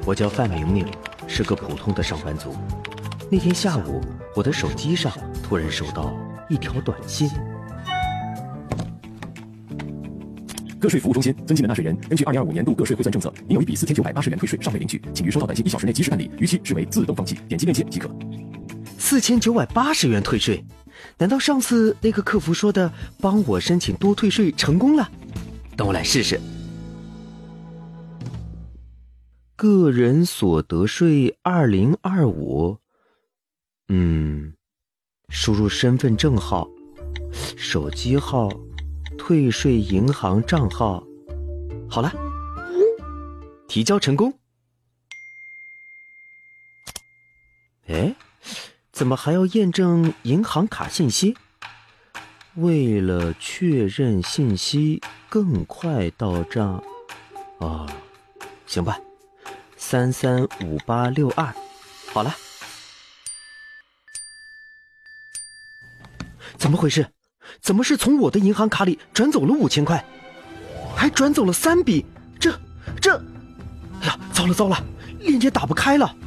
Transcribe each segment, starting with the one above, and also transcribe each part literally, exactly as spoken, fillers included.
我叫范明明，是个普通的上班族。那天下午，我的手机上突然收到一条短信。 个税服务中心，尊敬的纳税人，根据二零二五年度个税汇算政策，您有一笔四千九百八十元退税尚未领取，请于收到短信一小时内及时办理，逾期视为自动放弃。点击链接即可。 四千九百八十元退税，难道上次那个客服说的帮我申请多退税成功了？等我来试试。个人所得税二零二五，嗯，输入身份证号、手机号、退税银行账号，好了，提交成功。哎，怎么还要验证银行卡信息？为了确认信息更快到账，哦，行吧，三三五八六二，好了。怎么回事？怎么是从我的银行卡里转走了五千块，还转走了三笔？这这，哎呀，糟了糟了，链接打不开了。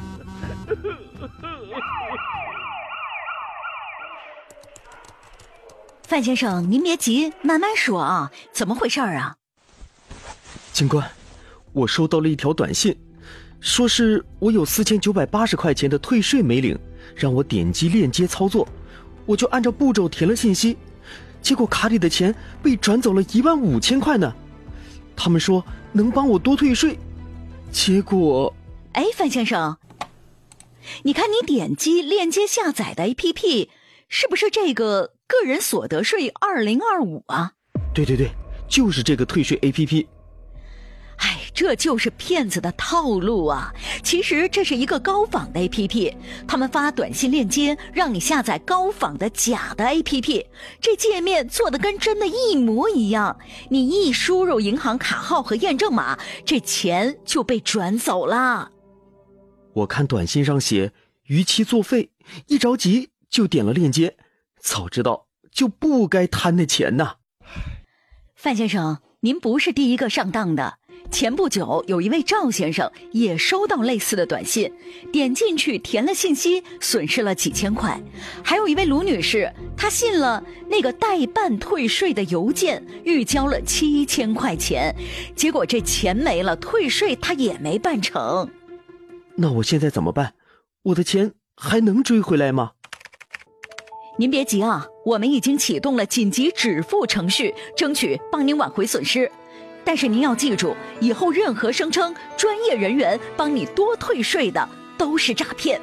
范先生，您别急，慢慢说啊，怎么回事啊？ 警官，我收到了一条短信，说是我有四千九百八十块钱的退税没领，让我点击链接操作，我就按照步骤填了信息，结果卡里的钱被转走了一万五千块呢。他们说能帮我多退税，结果…… 哎，范先生，你看你点击链接下载的 A P P， 是不是这个个人所得税二零二五啊？ 对对对，就是这个退税 A P P。 哎，这就是骗子的套路啊！其实这是一个高仿的 A P P， 他们发短信链接让你下载高仿的假的 A P P， 这界面做的跟真的一模一样。你一输入银行卡号和验证码，这钱就被转走了。 我看短信上写逾期作废，一着急就点了链接，早知道就不该贪那钱呐。 范先生，您不是第一个上当的。前不久有一位赵先生也收到类似的短信，点进去填了信息，损失了几千块。还有一位卢女士，她信了那个代办退税的邮件，预交了七千块钱，结果这钱没了，退税她也没办成。 那我现在怎么办？我的钱还能追回来吗？ 您别急啊，我们已经启动了紧急止付程序，争取帮您挽回损失。但是您要记住，以后任何声称专业人员帮你多退税的都是诈骗。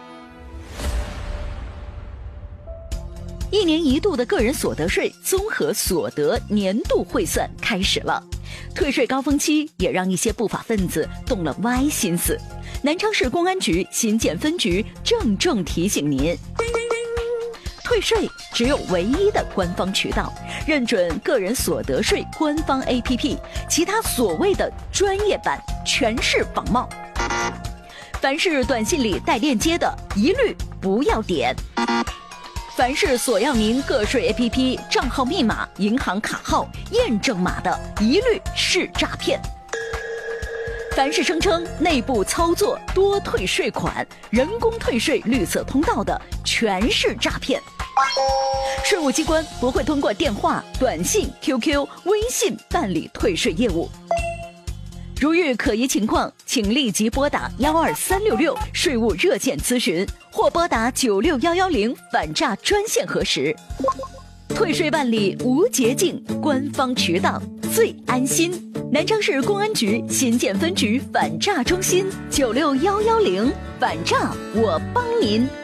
一年一度的个人所得税综合所得年度汇算开始了，退税高峰期也让一些不法分子动了歪心思。南昌市公安局新建分局郑重提醒您，退税只有唯一的官方渠道，认准个人所得税官方 A P P， 其他所谓的专业版全是仿冒。凡是短信里带链接的，一律不要点。凡是索要您个税 A P P 账号密码、银行卡号、验证码的，一律是诈骗。凡是声称内部操作多退税款、人工退税绿色通道的，全是诈骗。税务机关不会通过电话、短信、Q Q、微信办理退税业务。如遇可疑情况，请立即拨打幺二三六六税务热线咨询，或拨打九六幺幺零反诈专线核实。退税办理无捷径，官方渠道最安心。南昌市公安局新建分局反诈中心九六幺幺零，反诈我帮您。